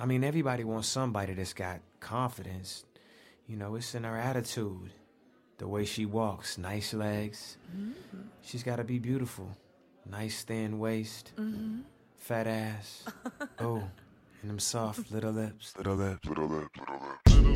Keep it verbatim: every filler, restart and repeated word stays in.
mean, everybody wants somebody that's got confidence. You know, it's in her attitude. The way she walks, nice legs. Mm-hmm. She's got to be beautiful. Nice thin waist. Mm-hmm. Fat ass. Oh, and them soft little lips. Little lips, little lips, little lips.